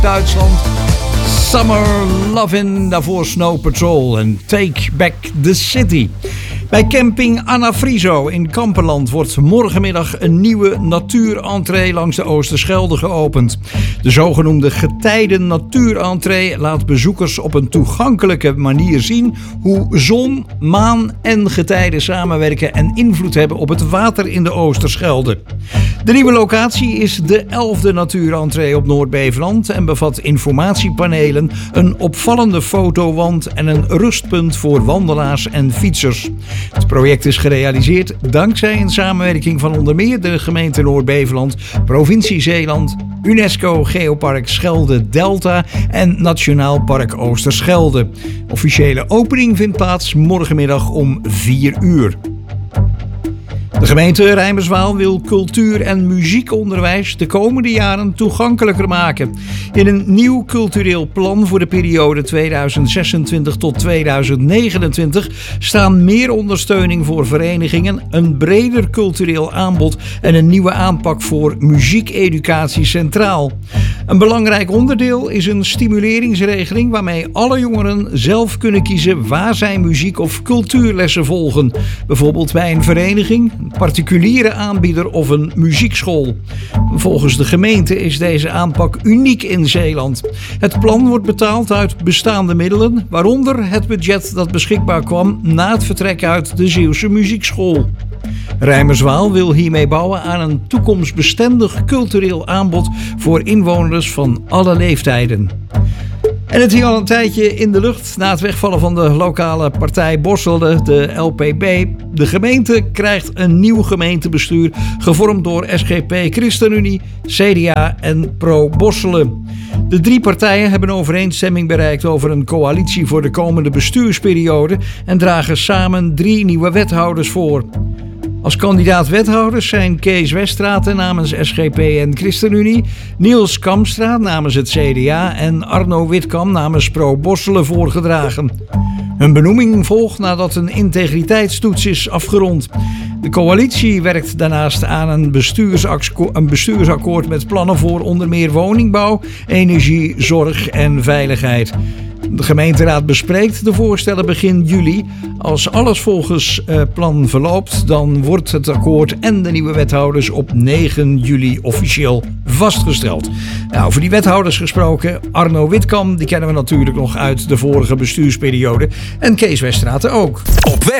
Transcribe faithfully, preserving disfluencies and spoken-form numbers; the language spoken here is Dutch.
Duitsland. Summer Lovin', daarvoor Snow Patrol en Take Back the City. Bij camping Anna Friso in Kampenland wordt morgenmiddag een nieuwe natuurentree langs de Oosterschelde geopend. De zogenoemde getijden natuurentree laat bezoekers op een toegankelijke manier zien hoe zon, maan en getijden samenwerken en invloed hebben op het water in de Oosterschelde. De nieuwe locatie is de elfde natuurentree op Noord-Beveland en bevat informatiepanelen, een opvallende fotowand en een rustpunt voor wandelaars en fietsers. Het project is gerealiseerd dankzij een samenwerking van onder meer de gemeente Noord-Beveland, provincie Zeeland, UNESCO Geopark Schelde Delta en Nationaal Park Oosterschelde. Officiële opening vindt plaats morgenmiddag om vier uur. De gemeente Rijmerswaal wil cultuur- en muziekonderwijs de komende jaren toegankelijker maken. In een nieuw cultureel plan voor de periode tweeduizend zesentwintig tot tweeduizend negenentwintig staan meer ondersteuning voor verenigingen, een breder cultureel aanbod en een nieuwe aanpak voor muziekeducatie centraal. Een belangrijk onderdeel is een stimuleringsregeling waarmee alle jongeren zelf kunnen kiezen waar zij muziek- of cultuurlessen volgen. Bijvoorbeeld bij een vereniging, een particuliere aanbieder of een muziekschool. Volgens de gemeente is deze aanpak uniek in Zeeland. Het plan wordt betaald uit bestaande middelen, waaronder het budget dat beschikbaar kwam na het vertrek uit de Zeeuwse muziekschool. Rijmerswaal wil hiermee bouwen aan een toekomstbestendig cultureel aanbod voor inwoners van alle leeftijden. En het hing al een tijdje in de lucht na het wegvallen van de lokale partij Borselen, de L P B. De gemeente krijgt een nieuw gemeentebestuur, gevormd door S G P ChristenUnie, C D A en Pro Borselen. De drie partijen hebben overeenstemming bereikt over een coalitie voor de komende bestuursperiode en dragen samen drie nieuwe wethouders voor. Als kandidaat-wethouders zijn Kees Westraten namens S G P en ChristenUnie, Niels Kamstra namens het C D A en Arno Witkam namens Pro Borselen voorgedragen. Hun benoeming volgt nadat een integriteitstoets is afgerond. De coalitie werkt daarnaast aan een, een bestuursakkoord met plannen voor onder meer woningbouw, energie, zorg en veiligheid. De gemeenteraad bespreekt de voorstellen begin juli. Als alles volgens uh, plan verloopt, dan wordt het akkoord en de nieuwe wethouders op negen juli officieel vastgesteld. Nou, over die wethouders gesproken, Arno Witkam, die kennen we natuurlijk nog uit de vorige bestuursperiode. En Kees Westraten ook. Op weg